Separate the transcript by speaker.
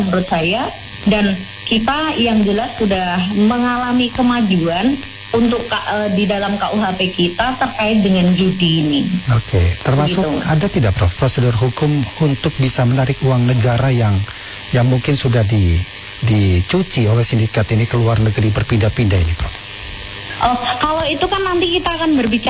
Speaker 1: menurut saya, dan kita yang jelas sudah mengalami kemajuan untuk di dalam KUHP kita terkait dengan judi ini.
Speaker 2: Oke, termasuk
Speaker 1: Begitu.
Speaker 2: ada tidak Prof prosedur hukum untuk bisa menarik uang negara yang mungkin sudah dicuci oleh sindikat ini ke luar negeri berpindah-pindah ini, Prof?
Speaker 1: Kalau itu kan nanti kita akan berbicara